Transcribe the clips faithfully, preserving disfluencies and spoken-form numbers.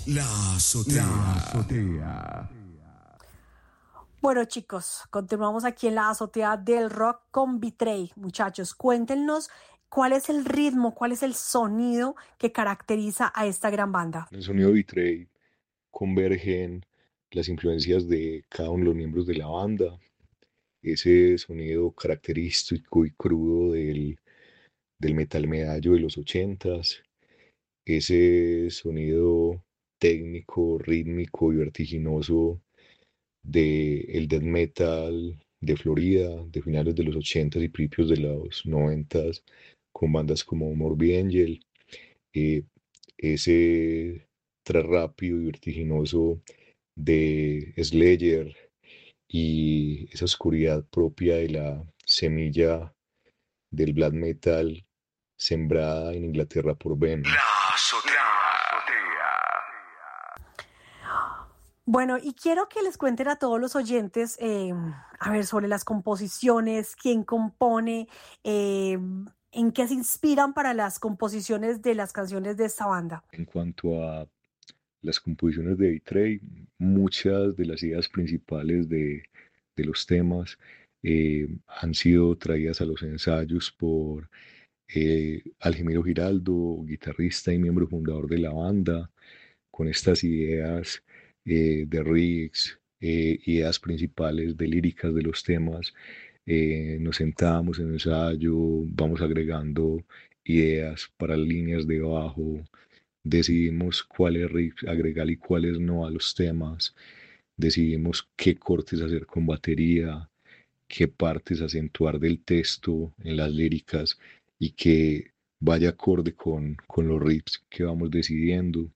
La azotea. La azotea. Bueno, chicos, continuamos aquí en la azotea del rock con Vitrey. Muchachos, cuéntenos cuál es el ritmo, cuál es el sonido que caracteriza a esta gran banda. En el sonido de Vitrey convergen las influencias de cada uno de los miembros de la banda, ese sonido característico y crudo del, del metal medallo de los ochentas, ese sonido técnico, rítmico y vertiginoso del death metal de Florida, de finales de los ochentas y principios de los noventas, con bandas como Morbid Angel, eh, ese tras rápido y vertiginoso de Slayer y esa oscuridad propia de la semilla del black metal sembrada en Inglaterra por Venom. La azotea. Bueno, y quiero que les cuenten a todos los oyentes, eh, a ver, sobre las composiciones, quién compone, eh, en qué se inspiran para las composiciones de las canciones de esta banda. En cuanto a las composiciones de Vitrey, muchas de las ideas principales de, de los temas eh, han sido traídas a los ensayos por eh, Algemiro Giraldo, guitarrista y miembro fundador de la banda, con estas ideas eh, de riffs, eh, ideas principales de líricas de los temas. Eh, nos sentamos en ensayo, vamos agregando ideas para líneas de bajo, decidimos cuáles riffs agregar y cuáles no a los temas, decidimos qué cortes hacer con batería, qué partes acentuar del texto en las líricas y que vaya acorde con, con los riffs que vamos decidiendo,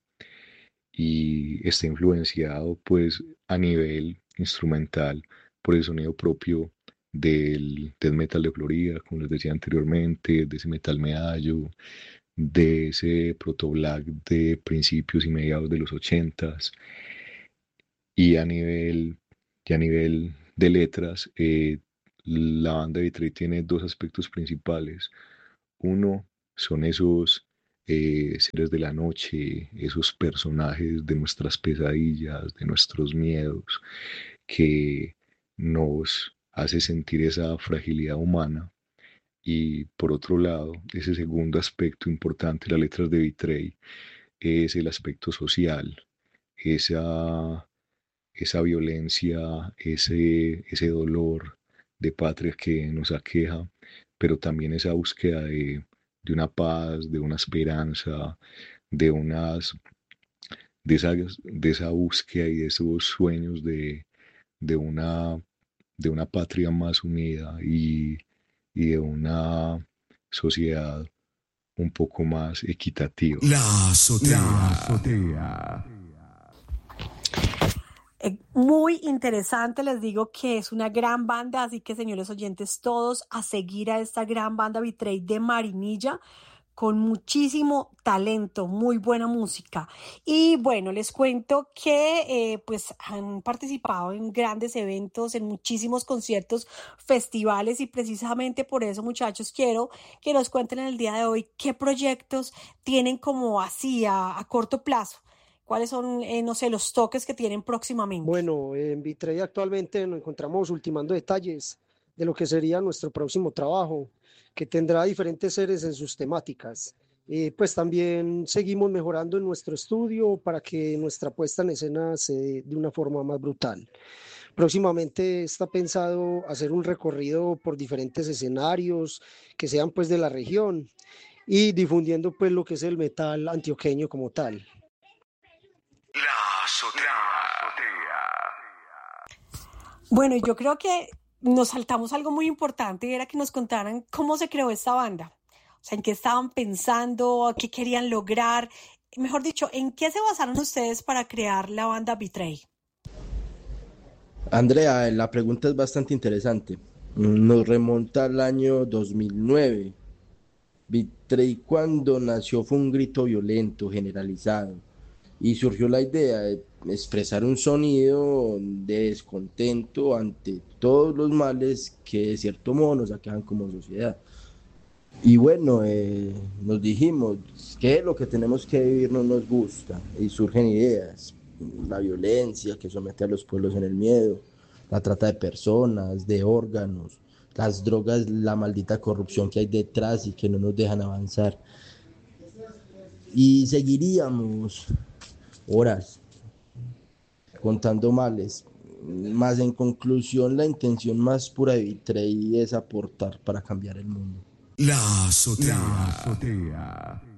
y está influenciado pues a nivel instrumental por el sonido propio del death metal de Florida, como les decía anteriormente, de ese metal medallo, de ese proto black de principios y mediados de los ochentas, y a nivel, y a nivel de letras, eh, la banda de Vitrey tiene dos aspectos principales. Uno son esos eh, seres de la noche, esos personajes de nuestras pesadillas, de nuestros miedos, que nos hace sentir esa fragilidad humana. Y por otro lado, ese segundo aspecto importante de las letras de Vitrey es el aspecto social, esa, esa violencia, ese, ese dolor de patria que nos aqueja, pero también esa búsqueda de, de una paz, de una esperanza, de unas de esa, de esa búsqueda y de esos sueños de, de una de una patria más unida y, y de una sociedad un poco más equitativa. La azotea. La azotea. Eh, muy interesante, les digo que es una gran banda, así que señores oyentes, todos a seguir a esta gran banda Vitrey de Marinilla, con muchísimo talento, muy buena música. Y bueno, les cuento que eh, pues han participado en grandes eventos, en muchísimos conciertos, festivales, y precisamente por eso, muchachos, quiero que nos cuenten en el día de hoy qué proyectos tienen como así a, a corto plazo. ¿Cuáles son, eh, no sé, los toques que tienen próximamente? Bueno, en Vitrey actualmente nos encontramos ultimando detalles de lo que sería nuestro próximo trabajo, que tendrá diferentes series en sus temáticas. Eh, pues también seguimos mejorando en nuestro estudio para que nuestra puesta en escena se dé de una forma más brutal. Próximamente está pensado hacer un recorrido por diferentes escenarios que sean pues de la región y difundiendo pues lo que es el metal antioqueño como tal. La azotea. Bueno, yo creo que nos saltamos algo muy importante, y era que nos contaran cómo se creó esta banda. O sea, en qué estaban pensando, qué querían lograr. Mejor dicho, ¿en qué se basaron ustedes para crear la banda Vitrey? Andrea, la pregunta es bastante interesante. Nos remonta al año dos mil nueve. Vitrey, cuando nació, fue un grito violento, generalizado, y surgió la idea de expresar un sonido de descontento ante todos los males que de cierto modo nos aquejan como sociedad. Y bueno, eh, nos dijimos que lo que tenemos que vivir no nos gusta y surgen ideas, la violencia que somete a los pueblos en el miedo, la trata de personas, de órganos, las drogas, la maldita corrupción que hay detrás y que no nos dejan avanzar. Y seguiríamos horas contando males, más en conclusión la intención más pura de Vitrey es aportar para cambiar el mundo. La azotea. La azotea.